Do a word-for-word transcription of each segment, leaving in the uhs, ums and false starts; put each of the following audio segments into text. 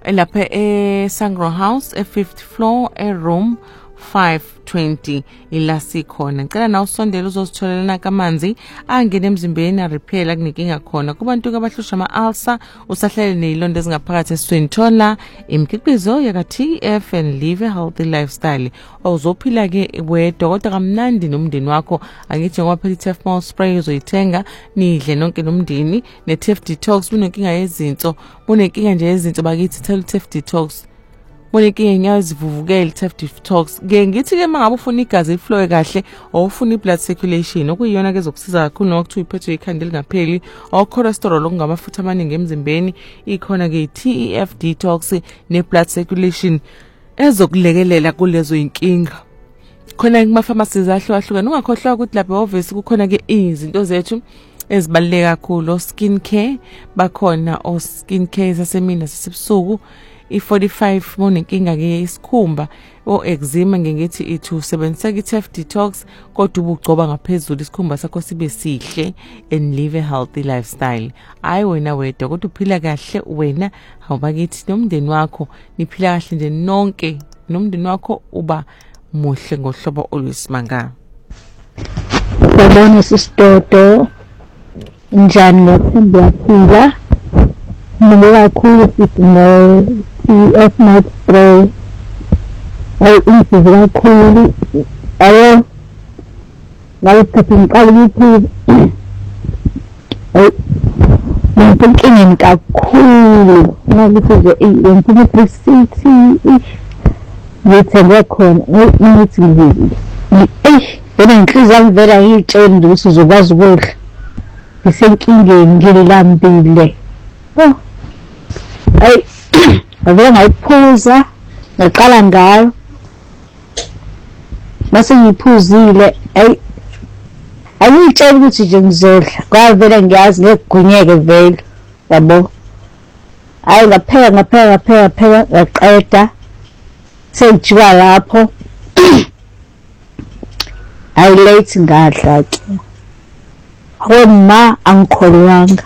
lapha eSangro House e-fifth floor e-room five twenty ila sikhona. Ngicela na usondele uzositholela kamanzi angene emzimbeni a repair la kuninkinga khona kubantu abahlusha ama ulcer usahlele nezilonda ezingaphakathi esiswini. Thola imikhiqizo yaka T F and live a healthy lifestyle. Awuzophila ke wedwa kodwa kamnandi nomndeni wakho. Angithi ngoba phela T F mouth spray uzoyithenga nidle nonke nomndeni ne T F detox bunenkinga yezinso bunenkinga nje yezinso bakithi tell T F detox. Mone ke ngiyazivuvukela T F detox ke ngithi ke mangabe ufuna igazi liflow kahle or ufuna iblood circulation okuyiyona ke zokusiza kakhulu nokuthi uyiphethwe ikhanda lingapheli or cholesterol okungamafutha amaningi emzimbeni ikhona ke T E F detox ne blood circulation ezokulekelela kulezo inkinga. Khona kuma pharmacies ahlukahlukene ungakhohlwa ukuthi lapha obviously kukhona ke izinto zethu ezibaluleke kakhulu skin care bakhona o skin care sasemina sesebusuku I forty-five monenkinga ke isikhumba o eczema ngengithi ithu sebenzisa ke T F detox kodwa ubugcoba ngaphezulu isikhumba sakho sibe sihle and live a healthy lifestyle. Ayi wena wedwa kodwa uphila kahle wena awubakithi nomndeni wakho niphila kahle nje nonke nomndeni wakho uba muhle ngohlobo olusimanga. Sabona sisitoto njani ngokuthemba yaphila mina kakhulu sithi no T F mouth spray ay insiza kakhulu ayo ngayithatha ngiqala ukuthi ay ngikhinkini kakhulu ngokuthi nje ngifuna receipt ngithenge khona ngithi ngithi eh bena inhliziyo ngivela ngiyitshela ukuthi uzokwazi ukudla isenkingeni ngilambile oh ay ave ngayiphuza ngaqala ngayo base ngiphuzile ay ayitshela ukuthi nje ngizodla kwavela ngiyazi ngekugunyeke vele yabo ay ngapheka ngapheka ngapheka pheka ngaqeda sengijiwa lapho ay late ngadla ke homa angikholwanga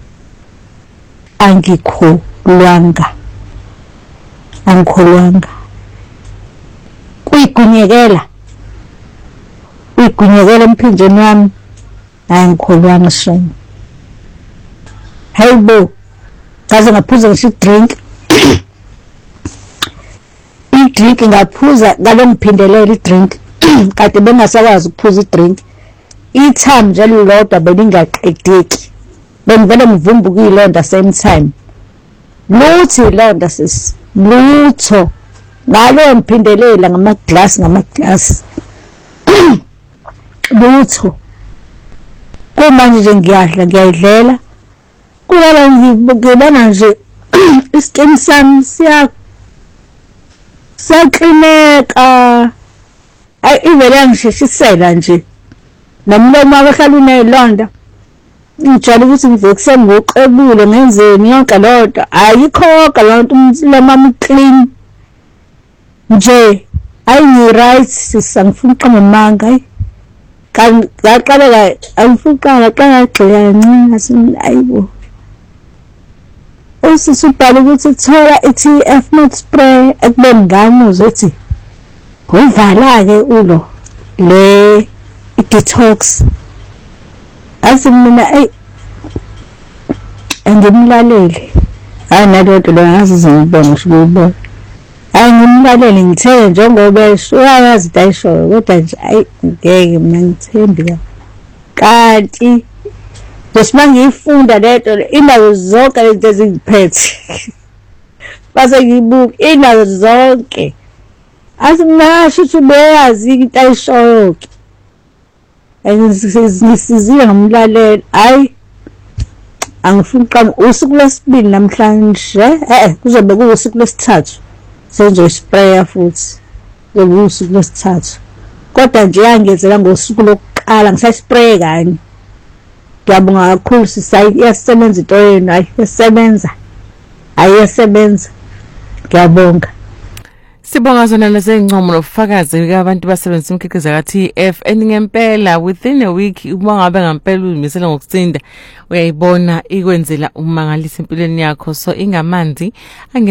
angikholwanga angikholwanga uyigunyekela uyigunyekela emphinjeni wami angikholwanga shame hayibo kaze ngaphuza ngisho drink i drink ngaphuza ngalo ngiphindelela i drink kade bengasakwazi ukuphuza i drink itham nje lodwa belingaqedeki bengivele ngivumbuka ilonda same time luthi ilonda sis lutho ngalo ngiphindelela ngama glass ngama glass lutho kumanje nje ngiyadla ngiyayidlela kulala ngibona nje iskin sami siya saklineka ay ivele ngishishisela nje nomlomo abahlala unelonda ngijala ukuthi ngivekise ngoqebule ngenzeni yonke lonto ayikho lonto umlomo clean nje ayi ni right sisangifuna uqamba manga ayi kan ngaqala la angifuna ngaqala ngagxila kancane asin ayibo usisubhala ukuthi thola i T F mouth spray ekube ngamuzwe ethi uvala ke ulo le detox asimina ay angimlaleli anadodwa ngazi zingibona shubona angimlaleli ngithe njengoba uyayazi dayisho kodwa nje ay ngeke mina ngithembi kanti Desima ngiyifunda leto inazo zonke lezi ezingiphethe base ngibuka inazo zonke asinasho ukuthi ubeyazi into ayishoyo engisiziwe ngomlaleli hayi angifuni uqamba usuku lesibili namhlanje eh kuzobe kuusuku lesithathu senzo sprayer futhi kuzobe usuku lesithathu kodwa nje yangezela ngosuku lokuqala ngisaspray kanye ngiyabonga kakhulu sisayi iyasebenza into yenu hayi iyasebenza ayiyasebenza ngiyabonga. Sibonga zona lezingcomo nobufakazi kabantu basebenzisa imikhiqizo ka T F eningempela within a week uma ngabe ngempela uzimisela ngokusinda uyayibona ikwenzela umangalisa empilweni yakho so ingamanzi